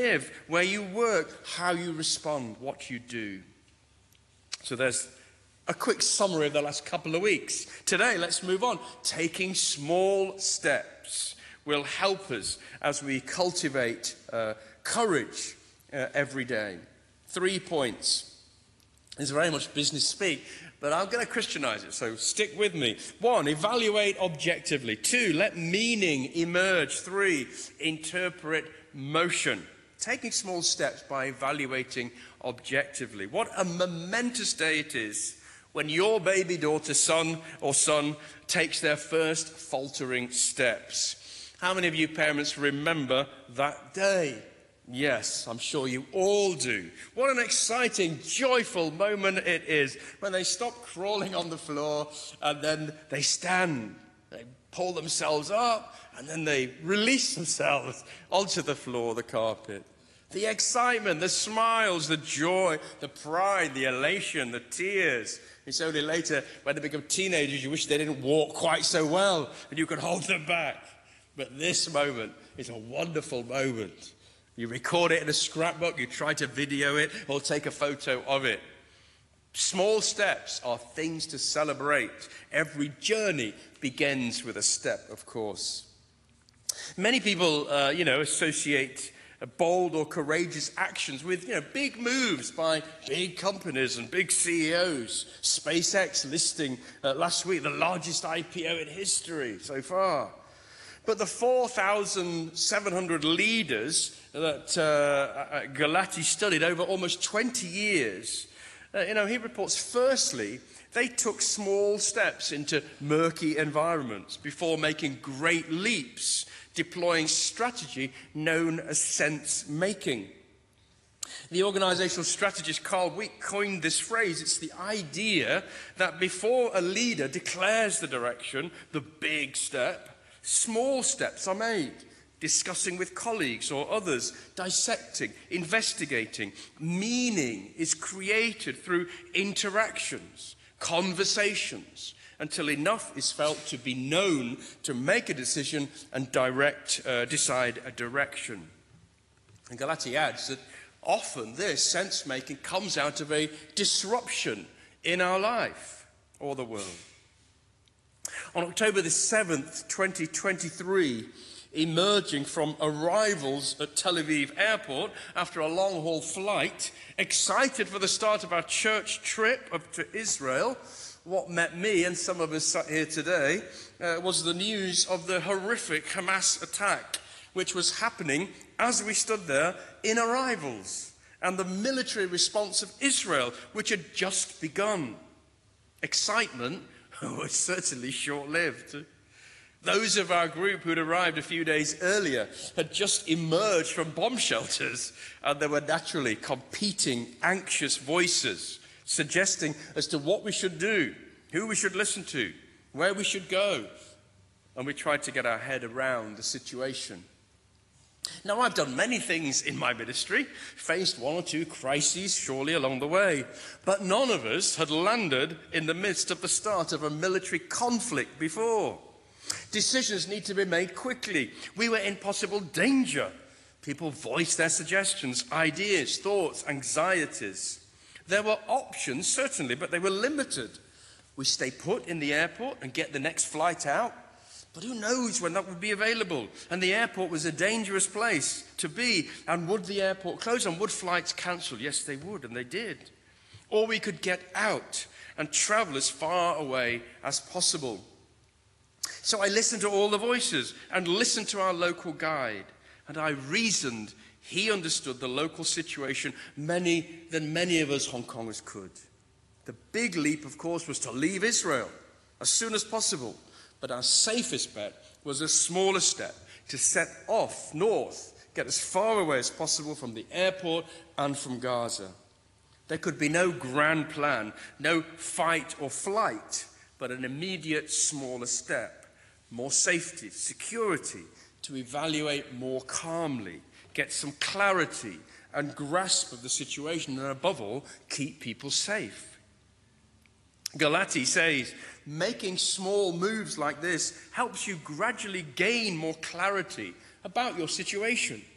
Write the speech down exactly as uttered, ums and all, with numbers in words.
live, where you work, how you respond, what you do. So there's a quick summary of the last couple of weeks. Today, let's move on. Taking small steps will help us as we cultivate uh, courage uh, every day. Three points. It's very much business speak, but I'm going to Christianize it, so stick with me. One, evaluate objectively. Two, let meaning emerge. Three, interpret motion. Taking small steps by evaluating objectively. What a momentous day it is when your baby daughter, son or son, takes their first faltering steps. How many of you parents remember that day? Yes, I'm sure you all do. What an exciting, joyful moment it is when they stop crawling on the floor and then they stand. They pull themselves up and then they release themselves onto the floor, the carpet. The excitement, the smiles, the joy, the pride, the elation, the tears. It's only later when they become teenagers you wish they didn't walk quite so well and you could hold them back. But this moment is a wonderful moment. You record it in a scrapbook, you try to video it or take a photo of it. Small steps are things to celebrate. Every journey begins with a step, of course. Many people, uh, you know, associate bold or courageous actions with, you know, big moves by big companies and big C E Os. SpaceX listing uh, last week the largest I P O in history so far. But the four thousand seven hundred leaders that uh, Galati studied over almost twenty years, uh, you know, he reports, firstly, they took small steps into murky environments before making great leaps, deploying strategy known as sense-making. The organizational strategist Carl Wick coined this phrase. It's the idea that before a leader declares the direction, the big step, small steps are made, discussing with colleagues or others, dissecting, investigating. Meaning is created through interactions, conversations, until enough is felt to be known to make a decision and direct, uh, decide a direction. And Galati adds that often this sense-making comes out of a disruption in our life or the world. On October the seventh, twenty twenty-three, emerging from arrivals at Tel Aviv airport after a long-haul flight, excited for the start of our church trip up to Israel, what met me and some of us sat here today uh, was the news of the horrific Hamas attack, which was happening as we stood there in arrivals, and the military response of Israel, which had just begun. Excitement was certainly short-lived. Those of our group who'd arrived a few days earlier had just emerged from bomb shelters, and there were naturally competing, anxious voices suggesting as to what we should do, who we should listen to, where we should go. And we tried to get our head around the situation. Now, I've done many things in my ministry, faced one or two crises surely along the way, but none of us had landed in the midst of the start of a military conflict before. Decisions need to be made quickly. We were in possible danger. People voiced their suggestions, ideas, thoughts, anxieties. There were options, certainly, but they were limited. We stay put in the airport and get the next flight out, but who knows when that would be available? And the airport was a dangerous place to be. And would the airport close? And would flights cancel? Yes, they would, and they did. Or we could get out and travel as far away as possible. So I listened to all the voices and listened to our local guide. And I reasoned he understood the local situation many than many of us Hong Kongers could. The big leap, of course, was to leave Israel as soon as possible. But our safest bet was a smaller step, to set off north, get as far away as possible from the airport and from Gaza. There could be no grand plan, no fight or flight, but an immediate smaller step. More safety, security, to evaluate more calmly, get some clarity and grasp of the situation, and above all, keep people safe. Galati says, making small moves like this helps you gradually gain more clarity about your situation.